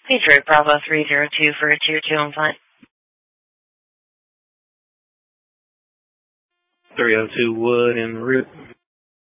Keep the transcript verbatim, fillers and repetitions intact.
Patriot Bravo three zero two for a tier two on flight. three oh two Wood en route.